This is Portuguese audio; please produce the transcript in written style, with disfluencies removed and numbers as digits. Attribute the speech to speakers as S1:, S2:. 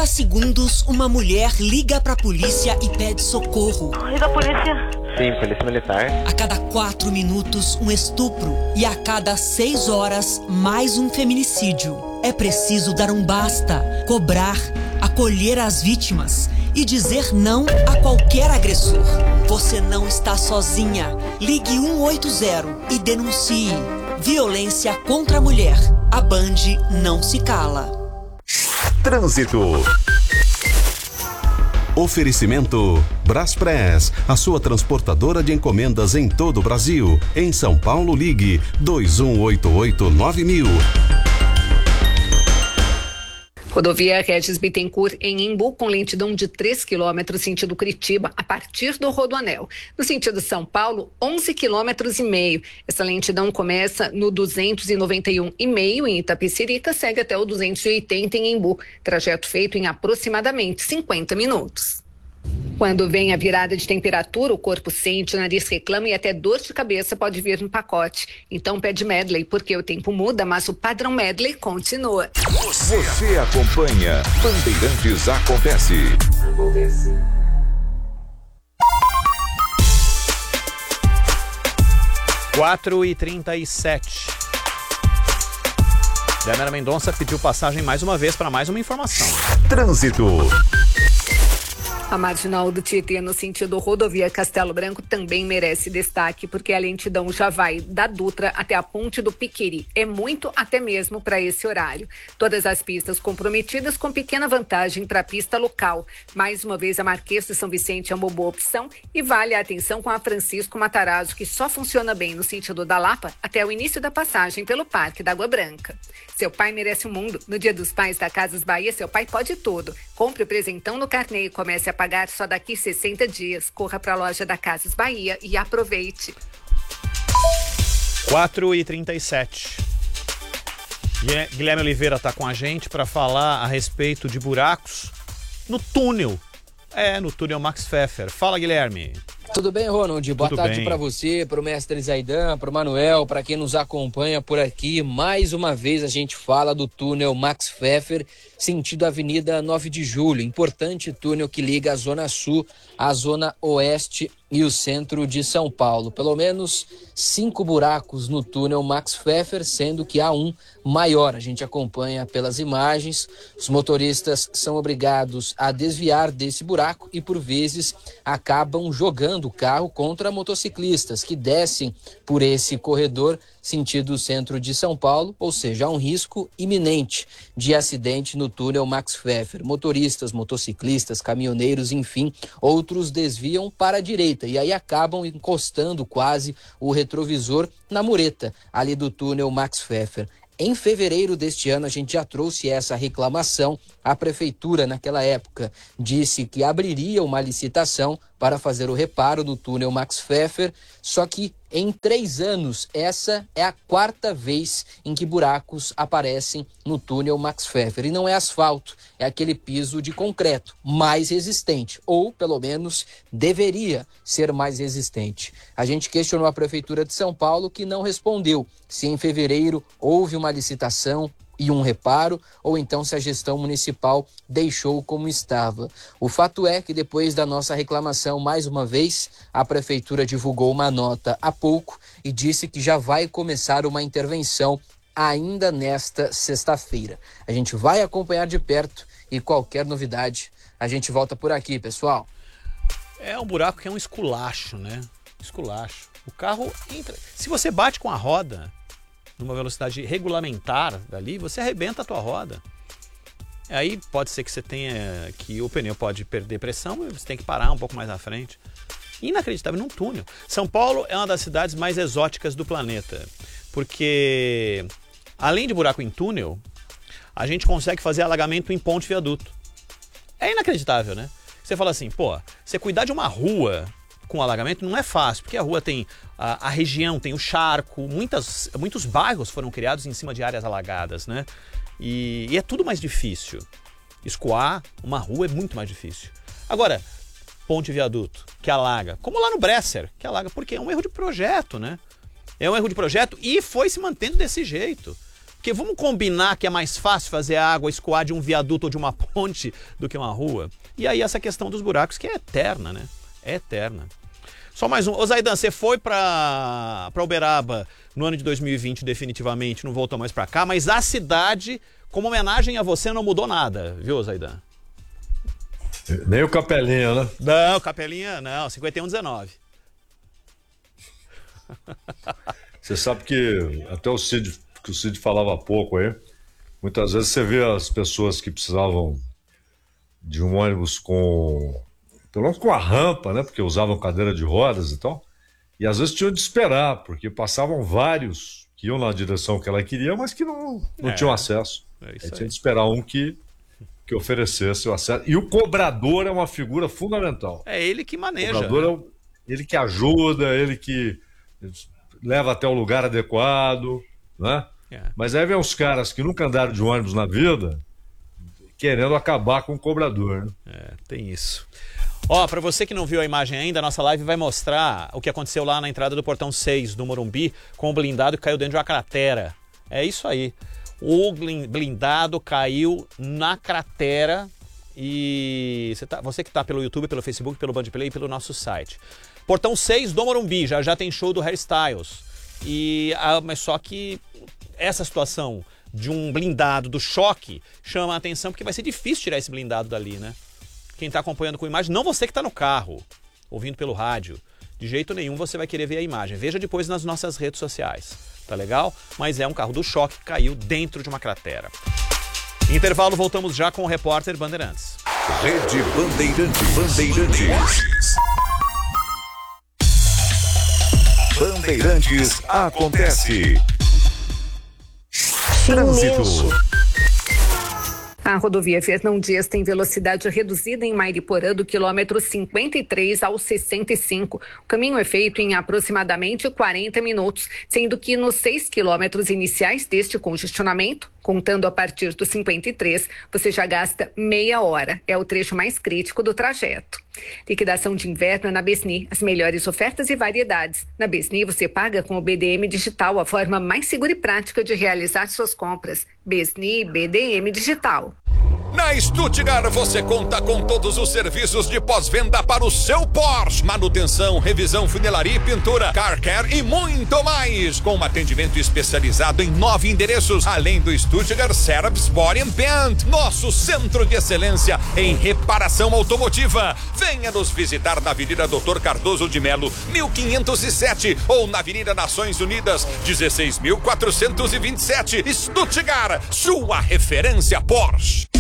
S1: 30 segundos, uma mulher liga pra polícia e pede socorro.
S2: Oi, da polícia.
S3: Sim, polícia militar.
S1: A cada 4 minutos, um estupro. E a cada 6 horas, mais um feminicídio. É preciso dar um basta, cobrar, acolher as vítimas e dizer não a qualquer agressor. Você não está sozinha. Ligue 180 e denuncie. Violência contra a mulher. A Band não se cala.
S4: Trânsito. Oferecimento Braspress, a sua transportadora de encomendas em todo o Brasil. Em São Paulo, ligue 2188-9000.
S5: Rodovia Regis Bittencourt em Embu, com lentidão de 3 km sentido Curitiba, a partir do Rodoanel. No sentido São Paulo, 11,5 km. Essa lentidão começa no 291,5 em Itapecerica, segue até o 280 em Embu. Trajeto feito em aproximadamente 50 minutos. Quando vem a virada de temperatura, o corpo sente, o nariz reclama e até dor de cabeça pode vir no pacote. Então pede Medley, porque o tempo muda, mas o padrão Medley continua.
S6: Você acompanha Bandeirantes Acontece.
S7: 4h37. Débora Mendonça pediu passagem mais uma vez para mais uma informação.
S4: Trânsito.
S5: A marginal do Tietê, no sentido rodovia Castelo Branco, também merece destaque, porque a lentidão já vai da Dutra até a ponte do Piqueri. É muito até mesmo para esse horário. Todas as pistas comprometidas, com pequena vantagem para a pista local. Mais uma vez, a Marquês de São Vicente é uma boa opção e vale a atenção com a Francisco Matarazzo, que só funciona bem no sentido da Lapa até o início da passagem pelo Parque da Água Branca. Seu pai merece o mundo. No Dia dos Pais da Casas Bahia, seu pai pode tudo. Compre o presentão no carnê e comece a pagar só daqui 60 dias. Corra para a loja da Casas Bahia e aproveite.
S7: 4h37. Guilherme Oliveira está com a gente para falar a respeito de buracos no túnel. No túnel Max Pfeffer. Fala, Guilherme.
S8: Tudo bem, Ronald? Boa
S7: Tudo
S8: tarde
S7: bem.
S8: para você, para o mestre Zaidan, para o Manuel, para quem nos acompanha por aqui. Mais uma vez a gente fala do túnel Max Pfeffer, sentido Avenida 9 de Julho. Importante túnel que liga a Zona Sul à Zona Oeste e o centro de São Paulo. Pelo menos 5 buracos no túnel Max Pfeffer, sendo que há um maior. A gente acompanha pelas imagens. Os motoristas são obrigados a desviar desse buraco e, por vezes, acabam jogando o carro contra motociclistas que descem por esse corredor sentido centro de São Paulo, ou seja, há um risco iminente de acidente no túnel Max Pfeffer. Motoristas, motociclistas, caminhoneiros, enfim, outros desviam para a direita e aí acabam encostando quase o retrovisor na mureta ali do túnel Max Pfeffer. Em fevereiro deste ano, a gente já trouxe essa reclamação. A prefeitura, naquela época, disse que abriria uma licitação para fazer o reparo do túnel Max Pfeffer, só que em 3 anos, essa é a 4ª vez em que buracos aparecem no túnel Max Pfeffer. E não é asfalto, é aquele piso de concreto, mais resistente, ou pelo menos deveria ser mais resistente. A gente questionou a Prefeitura de São Paulo, que não respondeu se em fevereiro houve uma licitação e um reparo, ou então se a gestão municipal deixou como estava. O fato é que depois da nossa reclamação, mais uma vez, a prefeitura divulgou uma nota há pouco e disse que já vai começar uma intervenção ainda nesta sexta-feira. A gente vai acompanhar de perto e qualquer novidade a gente volta por aqui, pessoal.
S7: É um buraco que é um esculacho, né? Esculacho. O carro entra... Se você bate com a roda numa velocidade regulamentar dali, você arrebenta a tua roda. Aí pode ser que você tenha, que o pneu pode perder pressão e você tem que parar um pouco mais à frente. Inacreditável, num túnel. São Paulo é uma das cidades mais exóticas do planeta, porque além de buraco em túnel, a gente consegue fazer alagamento em ponte viaduto. É inacreditável, né? Você fala assim, você cuidar de uma rua com alagamento não é fácil, porque a rua tem a região, tem o charco, muitos bairros foram criados em cima de áreas alagadas, né? E é tudo mais difícil. Escoar uma rua é muito mais difícil. Agora, ponte viaduto, que alaga, como lá no Bresser, que alaga, porque é um erro de projeto, né? É um erro de projeto e foi se mantendo desse jeito. Porque vamos combinar que é mais fácil fazer a água escoar de um viaduto ou de uma ponte do que uma rua. E aí essa questão dos buracos que é eterna, né? É eterna. Só mais um. Ô Zaidan, você foi pra Uberaba no ano de 2020 definitivamente, não voltou mais pra cá, mas a cidade, como homenagem a você, não mudou nada, viu, Zaidan?
S2: Nem o Capelinha, né?
S7: Não, Capelinha não, 51-19.
S2: Você sabe que até o Cid falava há pouco aí, muitas vezes você vê as pessoas que precisavam de um ônibus pelo menos com a rampa, né? Porque usavam cadeira de rodas e tal. E às vezes tinham de esperar, porque passavam vários que iam na direção que ela queria, mas que não tinham acesso. Aí tinha de esperar um que oferecesse o acesso. E o cobrador é uma figura fundamental.
S7: É ele que maneja.
S2: O cobrador ele que ajuda, ele que leva até o lugar adequado, né? Mas aí vem os caras que nunca andaram de ônibus na vida querendo acabar com o cobrador, né?
S7: Tem isso. Ó, pra você que não viu a imagem ainda, a nossa live vai mostrar o que aconteceu lá na entrada do Portão 6 do Morumbi com o blindado que caiu dentro de uma cratera. É isso aí. O blindado caiu na cratera e você que tá pelo YouTube, pelo Facebook, pelo Bandplay e pelo nosso site. Portão 6 do Morumbi, já tem show do Harry Styles. Mas só que essa situação de um blindado, do choque, chama a atenção porque vai ser difícil tirar esse blindado dali, né? Quem está acompanhando com imagem, não você que está no carro, ouvindo pelo rádio, de jeito nenhum você vai querer ver a imagem. Veja depois nas nossas redes sociais, tá legal? Mas é um carro do choque que caiu dentro de uma cratera. Intervalo, voltamos já com o repórter Bandeirantes.
S6: Rede Bandeirantes. Bandeirantes acontece. Trânsito.
S5: A rodovia Fernão Dias tem velocidade reduzida em Mairiporã do quilômetro 53 ao 65. O caminho é feito em aproximadamente 40 minutos, sendo que nos 6 quilômetros iniciais deste congestionamento, contando a partir do 53, você já gasta meia hora. É o trecho mais crítico do trajeto. Liquidação de inverno na Besni. As melhores ofertas e variedades. Na Besni você paga com o BDM Digital, a forma mais segura e prática de realizar suas compras. Besni BDM Digital.
S6: Na Stuttgart você conta com todos os serviços de pós-venda para o seu Porsche. Manutenção, revisão, funilaria e pintura, car care e muito mais. Com um atendimento especializado em 9 endereços, além do Stuttgart Service Body and Paint, nosso centro de excelência em reparação automotiva. Venha nos visitar na Avenida Dr. Cardoso de Melo, 1507 ou na Avenida Nações Unidas, 16.427. Stuttgart, sua referência Porsche.